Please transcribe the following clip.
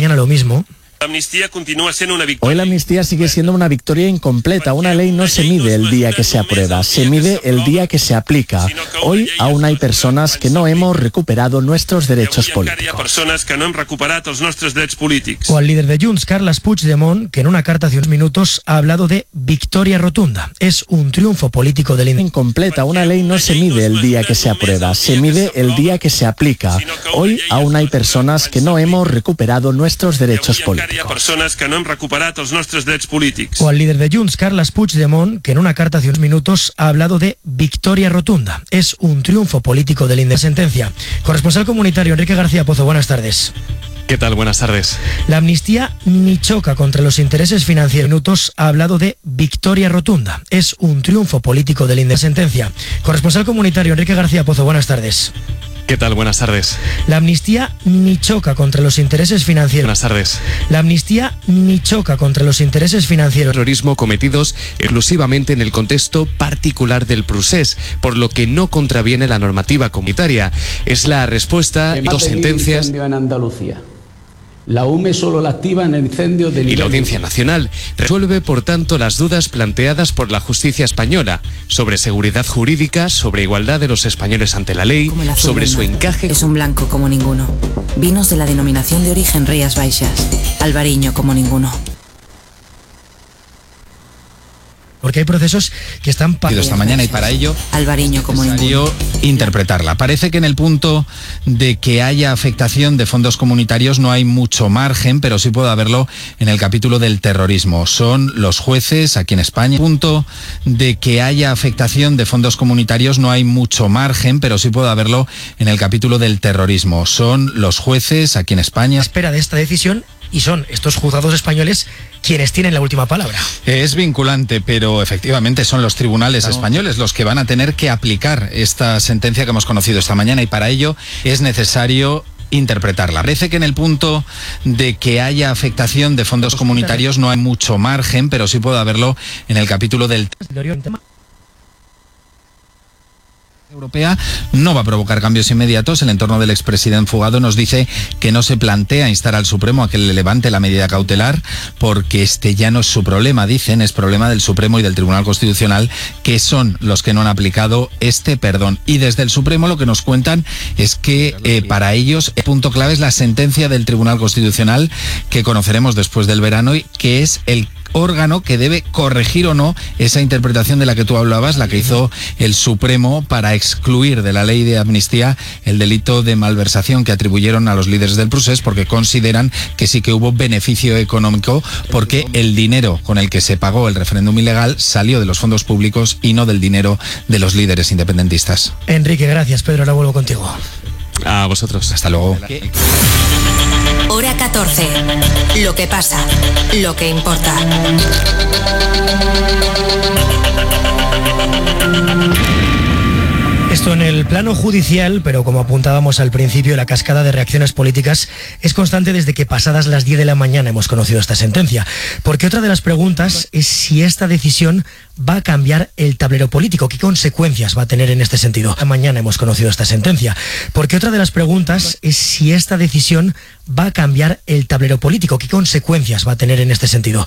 mañana lo mismo. La amnistía continúa siendo una victoria. Hoy la amnistía sigue siendo una victoria incompleta. Una ley no se mide el día que se aprueba, se mide el día que se aplica. Hoy aún hay personas que no hemos recuperado nuestros derechos políticos. O al líder de Junts, Carles Puigdemont, que en una carta hace unos minutos ha hablado de victoria rotunda. Es un triunfo político del incompleta. Una ley no se mide el día que se aprueba, se mide el día que se aplica. Hoy aún hay personas que no hemos recuperado nuestros derechos políticos. O al líder de Junts, Carles Puigdemont, que en una carta hace unos minutos ha hablado de victoria rotunda. Es un triunfo político del sentencia. Corresponsal comunitario Enrique García Pozo, buenas tardes. ¿Qué tal? Buenas tardes. La amnistía ni choca contra los intereses financieros. Minutos ha hablado de victoria rotunda. Es un triunfo político del sentencia. Corresponsal comunitario Enrique García Pozo, buenas tardes. ¿Qué tal? Buenas tardes. La amnistía ni choca contra los intereses financieros. Buenas tardes. La amnistía ni choca contra los intereses financieros. Terrorismo cometidos exclusivamente en el contexto particular del procés, por lo que no contraviene la normativa comunitaria. Es la respuesta a dos sentencias. En Andalucía. La UME solo la activa en el incendio de... Y la Audiencia Nacional resuelve, por tanto, las dudas planteadas por la justicia española sobre seguridad jurídica, sobre igualdad de los españoles ante la ley, sobre su encaje... Es un blanco como ninguno. Vinos de la denominación de origen Rías Baixas. Albariño como ninguno. Porque hay procesos que están esta mañana y para ello Albariño como ninguno. Interpretarla. Parece que en el punto de que haya afectación de fondos comunitarios no hay mucho margen, pero sí puede haberlo en el capítulo del terrorismo. Son los jueces aquí en España. En el punto de que haya afectación de fondos comunitarios no hay mucho margen, pero sí puede haberlo en el capítulo del terrorismo. Son los jueces aquí en España. Espera de esta decisión. Y son estos juzgados españoles quienes tienen la última palabra. Es vinculante, pero efectivamente son los tribunales españoles los que van a tener que aplicar esta sentencia que hemos conocido esta mañana y para ello es necesario interpretarla. Parece que en el punto de que haya afectación de fondos comunitarios no hay mucho margen, pero sí puede haberlo en el capítulo del... Europea no va a provocar cambios inmediatos. El entorno del expresidente fugado nos dice que no se plantea instar al Supremo a que le levante la medida cautelar porque este ya no es su problema, dicen, es problema del Supremo y del Tribunal Constitucional, que son los que no han aplicado este perdón. Y desde el Supremo lo que nos cuentan es que para ellos el punto clave es la sentencia del Tribunal Constitucional que conoceremos después del verano y que es el órgano que debe corregir o no esa interpretación de la que tú hablabas, la que hizo el Supremo para excluir de la ley de amnistía el delito de malversación que atribuyeron a los líderes del procés porque consideran que sí que hubo beneficio económico porque el dinero con el que se pagó el referéndum ilegal salió de los fondos públicos y no del dinero de los líderes independentistas. Enrique, gracias. Pedro, ahora vuelvo contigo. A vosotros. Hasta luego. Hora 14. Lo que pasa, lo que importa. Esto en el plano judicial, pero como apuntábamos al principio, la cascada de reacciones políticas es constante desde que pasadas las 10 de la mañana hemos conocido esta sentencia. Porque otra de las preguntas es si esta decisión va a cambiar el tablero político. ¿Qué consecuencias va a tener en este sentido? Mañana hemos conocido esta sentencia. Porque otra de las preguntas es si esta decisión va a cambiar el tablero político. ¿Qué consecuencias va a tener en este sentido?